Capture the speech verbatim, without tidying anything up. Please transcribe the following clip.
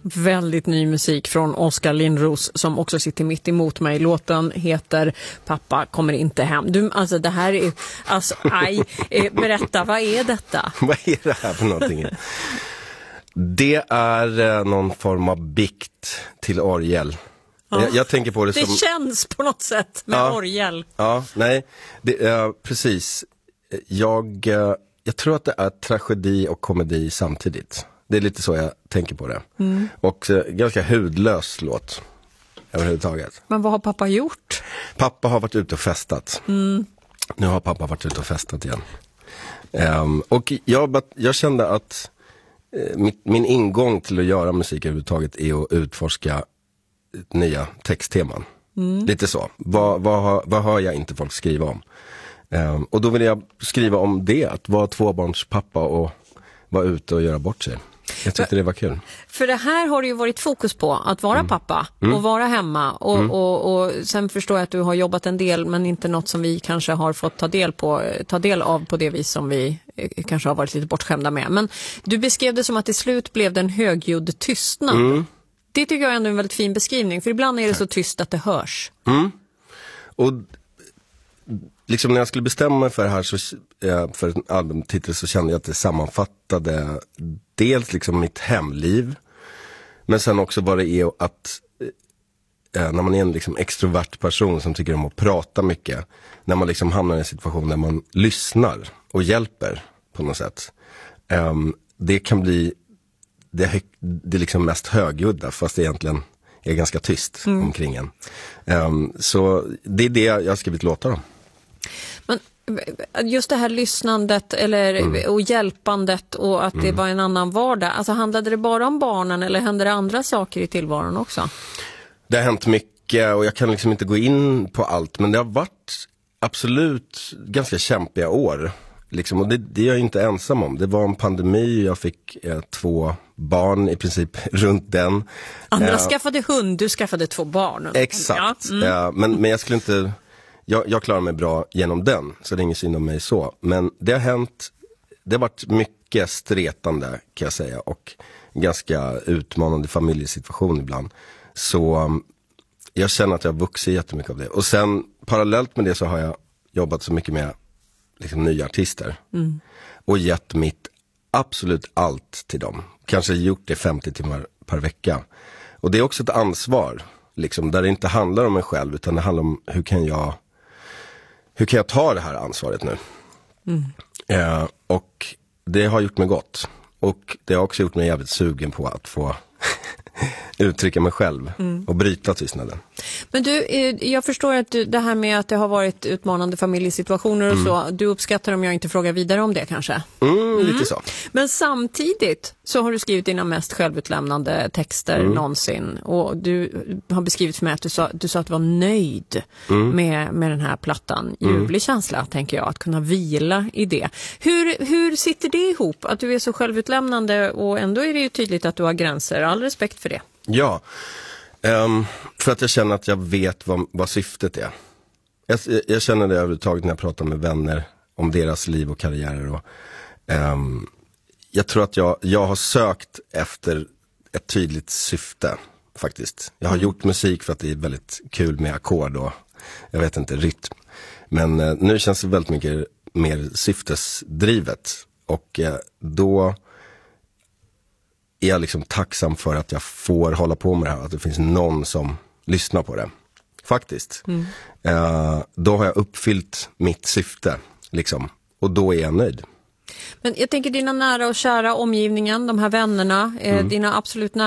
väldigt ny musik från Oskar Lindros som också sitter mitt emot mig. Låten heter Pappa kommer inte hem. Du, alltså det här är, alltså aj, berätta, vad är detta? Vad är det här för någonting? Det är eh, någon form av bikt till orgel. Ja. Jag, jag tänker på det, det som... Det känns på något sätt med ja, orgel. Ja, nej, det, eh, precis. Jag, eh, jag tror att det är tragedi och komedi samtidigt. Det är lite så jag tänker på det. Mm. Och eh, ganska hudlös låt överhuvudtaget. Men vad har pappa gjort? Pappa har varit ute och festat. Mm. Nu har pappa varit ute och festat igen. Um, och jag, jag kände att eh, mitt, min ingång till att göra musik överhuvudtaget är att utforska nya textteman. Mm. Lite så. Vad, vad, har, vad hör jag inte folk skriva om? Um, och då vill jag skriva om det, att vara tvåbarnspappa och vara ute och göra bort sig. Jag tyckte för, det var kul. För det här har det ju varit fokus på, att vara mm. pappa och mm. vara hemma. Och, mm. och, och sen förstår jag att du har jobbat en del, men inte något som vi kanske har fått ta del, på, ta del av på det vis som vi eh, kanske har varit lite bortskämda med. Men du beskrev det som att till slut blev det en högljudd tystnad. Mm. Det tycker jag är ändå en väldigt fin beskrivning, för ibland är det så tyst att det hörs. Mm. Och liksom när jag skulle bestämma mig för det här så, för en albumtitel, så kände jag att det sammanfattade dels liksom mitt hemliv, men sen också vad det är att eh, när man är en liksom extrovert person som tycker om att prata mycket, när man liksom hamnar i en situation där man lyssnar och hjälper på något sätt, eh, det kan bli det, hö- det liksom mest högljudda, fast det egentligen är ganska tyst mm. omkring en. Eh, så det är det jag har skrivit låtar om. Men just det här lyssnandet eller, mm. och hjälpandet och att mm. det var en annan vardag. Alltså handlade det bara om barnen eller hände det andra saker i tillvaron också? Det har hänt mycket och jag kan liksom inte gå in på allt. Men det har varit absolut ganska kämpiga år. Liksom, och det, det är jag inte ensam om. Det var en pandemi, jag fick eh, två barn i princip runt den. Andra eh, skaffade hund, du skaffade två barn. Exakt, ja. mm. eh, men, men jag skulle inte... Jag, jag klarar mig bra genom den, så det är ingen synd om mig så. Men det har hänt, det har varit mycket stretande kan jag säga, och ganska utmanande familjesituation ibland. Så um, jag känner att jag har vuxit jättemycket av det. Och sen parallellt med det så har jag jobbat så mycket med liksom, nya artister. Mm. Och gett mitt absolut allt till dem. Kanske gjort det femtio timmar per vecka. Och det är också ett ansvar, liksom, där det inte handlar om mig själv, utan det handlar om hur kan jag... Hur kan jag ta det här ansvaret nu? Mm. Eh, och det har gjort mig gott. Och det har också gjort mig jävligt sugen på att få uttrycka mig själv mm. och bryta tystnaden. Men du, jag förstår att du, det här med att det har varit utmanande familjesituationer och mm. så, du uppskattar om jag inte frågar vidare om det kanske? Mm, mm. Lite så. Men samtidigt så har du skrivit dina mest självutlämnande texter mm. någonsin. Och du har beskrivit för mig att du sa, du sa att du var nöjd mm. med, med den här plattan. Ljuvlig mm. känsla, tänker jag, att kunna vila i det. Hur, hur sitter det ihop? Att du är så självutlämnande och ändå är det ju tydligt att du har gränser. All respekt för det. Ja, um, för att jag känner att jag vet vad, vad syftet är. Jag, jag känner det överhuvudtaget när jag pratar med vänner om deras liv och karriärer. Och, um, jag tror att jag, jag har sökt efter ett tydligt syfte faktiskt. Jag har mm. gjort musik för att det är väldigt kul med ackord och jag vet inte, rytm. Men uh, nu känns det väldigt mycket mer syftesdrivet. Och uh, då... är jag liksom tacksam för att jag får hålla på med det här. Att det finns någon som lyssnar på det. Faktiskt. Mm. Eh, då har jag uppfyllt mitt syfte. Liksom. Och då är jag nöjd. Men jag tänker dina nära och kära omgivningen, de här vännerna, eh, mm. dina absolut nära